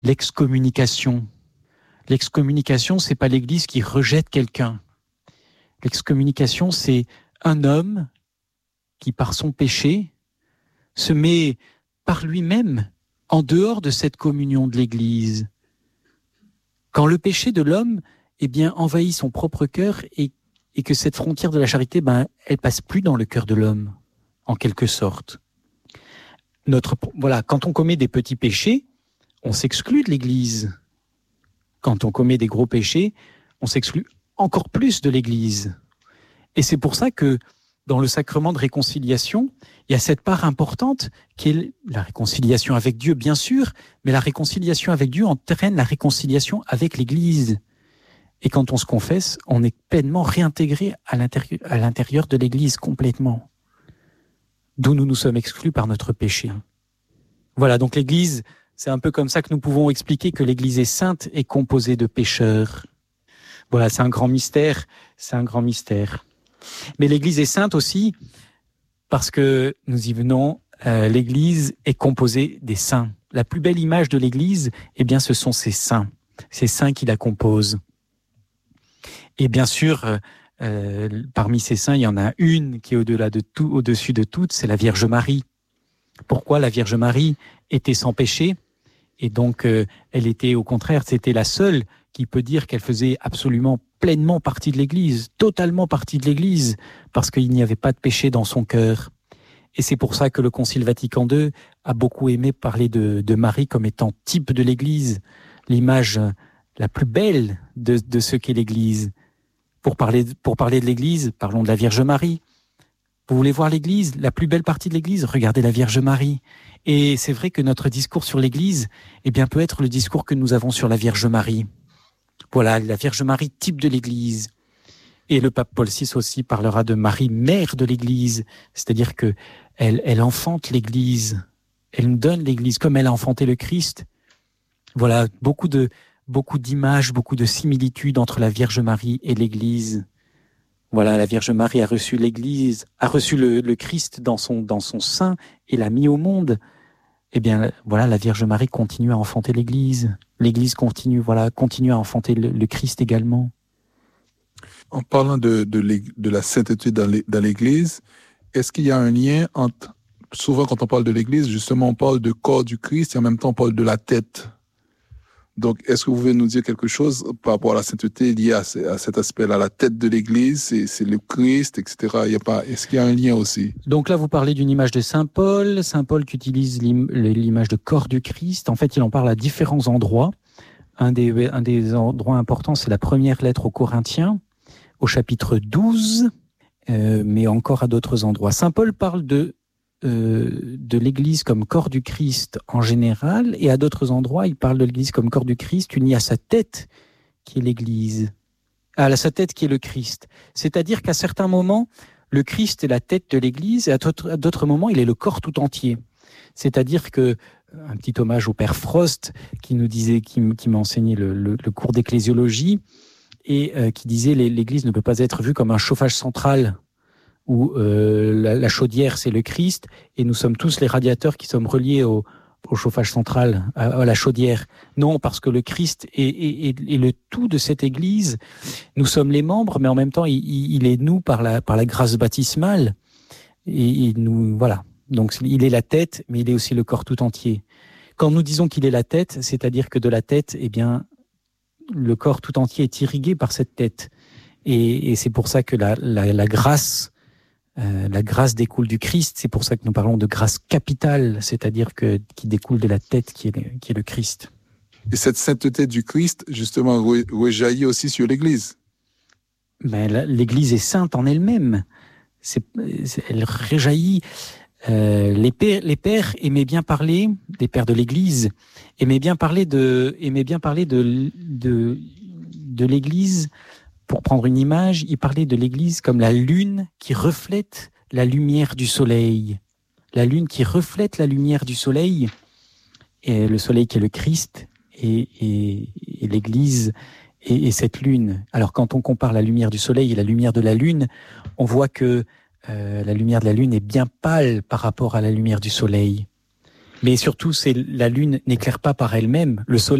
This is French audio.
l'excommunication. L'excommunication, c'est pas l'Église qui rejette quelqu'un. L'excommunication, c'est un homme qui, par son péché, se met par lui-même en dehors de cette communion de l'Église. Quand le péché de l'homme, envahit son propre cœur et que cette frontière de la charité, elle passe plus dans le cœur de l'homme, en quelque sorte. Quand on commet des petits péchés, on s'exclut de l'Église. Quand on commet des gros péchés, on s'exclut encore plus de l'Église. Et c'est pour ça que dans le sacrement de réconciliation, il y a cette part importante qui est la réconciliation avec Dieu, bien sûr, mais la réconciliation avec Dieu entraîne la réconciliation avec l'Église. Et quand on se confesse, on est pleinement réintégré à l'intérieur de l'Église complètement. D'où nous nous sommes exclus par notre péché. Voilà, donc l'Église, c'est un peu comme ça que nous pouvons expliquer que l'Église est sainte et composée de pécheurs. Voilà, c'est un grand mystère. Mais l'Église est sainte aussi parce que nous y venons, l'Église est composée des saints. La plus belle image de l'Église, ce sont ces saints qui la composent. Et bien sûr, parmi ces saints, il y en a une qui est au-dessus de toutes, c'est la Vierge Marie. Pourquoi la Vierge Marie était sans péché? Et donc, elle était, au contraire, c'était la seule qui peut dire qu'elle faisait absolument pleinement partie de l'Église, totalement partie de l'Église, parce qu'il n'y avait pas de péché dans son cœur. Et c'est pour ça que le Concile Vatican II a beaucoup aimé parler de Marie comme étant type de l'Église, l'image la plus belle de ce qu'est l'Église. Pour parler de l'Église, parlons de la Vierge Marie. Vous voulez voir l'Église, la plus belle partie de l'Église? Regardez la Vierge Marie. Et c'est vrai que notre discours sur l'Église, peut être le discours que nous avons sur la Vierge Marie. Voilà, la Vierge Marie, type de l'Église. Et le pape Paul VI aussi parlera de Marie, mère de l'Église. C'est-à-dire que elle enfante l'Église. Elle nous donne l'Église comme elle a enfanté le Christ. Voilà, beaucoup d'images, beaucoup de similitudes entre la Vierge Marie et l'Église. Voilà, la Vierge Marie a reçu l'Église, a reçu le Christ dans son sein et l'a mis au monde. La Vierge Marie continue à enfanter l'Église. L'Église continue à enfanter le Christ également. En parlant de la sainteté dans l'Église, est-ce qu'il y a un lien entre, souvent quand on parle de l'Église, justement on parle de corps du Christ et en même temps on parle de la tête. Donc, est-ce que vous pouvez nous dire quelque chose par rapport à la sainteté liée à cet aspect-là? La tête de l'Église, c'est le Christ, etc. Est-ce qu'il y a un lien aussi? Donc là, vous parlez d'une image de Saint Paul qui utilise l'image de corps du Christ. En fait, il en parle à différents endroits. Un des endroits importants, c'est la première lettre aux Corinthiens, au chapitre 12, mais encore à d'autres endroits. Saint Paul parle de l'Église comme corps du Christ en général, et à d'autres endroits, il parle de l'Église comme corps du Christ uni à sa tête, qui est l'Église, à sa tête qui est le Christ. C'est-à-dire qu'à certains moments, le Christ est la tête de l'Église, et à d'autres moments, il est le corps tout entier. C'est-à-dire que, un petit hommage au père Frost, qui m'a enseigné le cours d'ecclésiologie, et qui disait l'Église ne peut pas être vue comme un chauffage central, où la chaudière, c'est le Christ, et nous sommes tous les radiateurs qui sommes reliés au chauffage central, à la chaudière. Non, parce que le Christ est le tout de cette Église. Nous sommes les membres, mais en même temps, il est nous par la grâce baptismale. Et nous, voilà. Donc, il est la tête, mais il est aussi le corps tout entier. Quand nous disons qu'il est la tête, c'est-à-dire que de la tête, le corps tout entier est irrigué par cette tête. Et c'est pour ça que la grâce découle du Christ. C'est pour ça que nous parlons de grâce capitale, c'est-à-dire qui découle de la tête qui est le Christ. Et cette sainteté du Christ, justement, rejaillit aussi sur l'Église. L'Église est sainte en elle-même. Elle rejaillit. Les pères aimaient bien parler, les pères de l'Église aimaient bien parler de l'Église. Pour prendre une image, il parlait de l'Église comme la lune qui reflète la lumière du soleil. La lune qui reflète la lumière du soleil, et le soleil qui est le Christ, et l'Église et cette lune. Alors quand on compare la lumière du soleil et la lumière de la lune, on voit que la lumière de la lune est bien pâle par rapport à la lumière du soleil. Mais surtout, la lune n'éclaire pas par elle-même. Le soleil